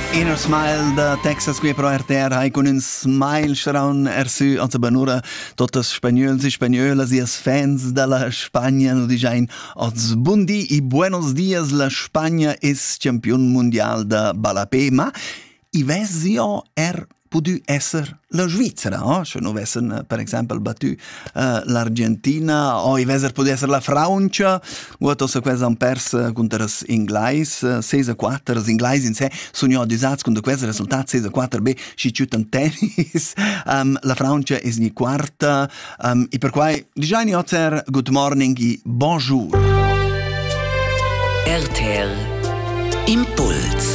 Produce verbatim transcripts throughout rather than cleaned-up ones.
Inner Smile da Texas qui pro R T R hai con un smile schraun ersu also benura totes spagnols e spagnolas e as fans dalla Spagna no dijain als bundi i buenos dias la Spagna es campion mundial da balapé ma i ves io er podu esser la Svizzera, oh? Se non avessero, per esempio, battu uh, l'Argentina, o i veser podu esser la Francia, guarda se quesa han pers contro gli inglesi, uh, sei a quattro, gli inglesi in sé sono già disats contro questo risultato, sei a quattro, beh, si ciutan tennis, um, la Francia è in quarta, um, e per cui, diciamo oggi, good morning e bonjour. R T R Impuls.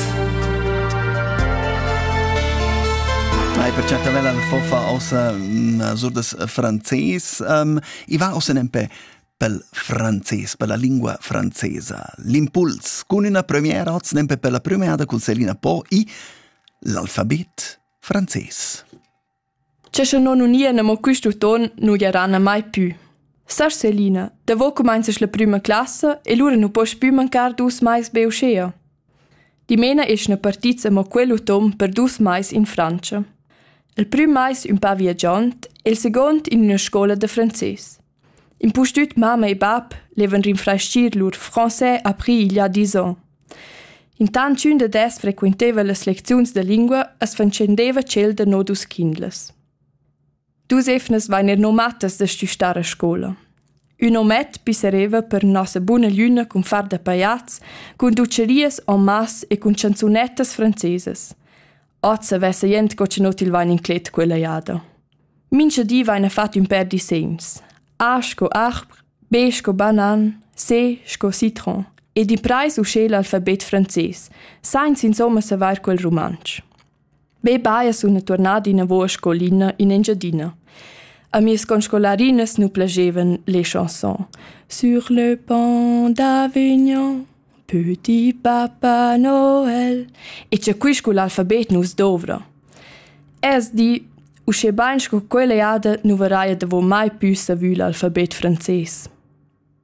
Hai per certa vela la fofa ossa surdas francese, um, i va ossa nempe pel francese, per la lingua francesa. L'impuls, con una premiera oz nempe per la premiada con Selina Po i l'alfabet francese. C'è non unia mo questo ton non jarana mai più. Sar Selina, da vo comincias la prima classe e l'ora non puoi più mancare dus mais beuschea. Di mena es una partizia mo quello tom per dus mais in Francia. Il prim mais un pa viaggiant e il second in una scola de francese. In postut mama e bab levan rinfraiscir lur français appris il y a dix ans. Intant un de des frequenteva las leziuns de lingua as fancendeva cel de nodus kindles. Dus efnes vainer no matas de stüstar a scola. Un omet pissereva per nossa buna luna con far de paiats, con ducerias en masse e con chanzonettas franceses. Ozza vessa jent co ce not il vain in clet quella iada. Mincha di vaina fat un per di sems. A sco arbre, B sco banan, C sco citron. E di prais usce l'alfabet frances, sainz insomma savar quel romanch. B baia suna tornada in avoa scolina in Engiadina. A mies conscolarinas nu plagevan les chansons. Sur le pont d'Avignon, Petit Papa Noël. E c'è qui sco l'alfabet nus dovra. Es di, usce bain sco quelle iada nu varaia devo mai più savu l'alfabet frances.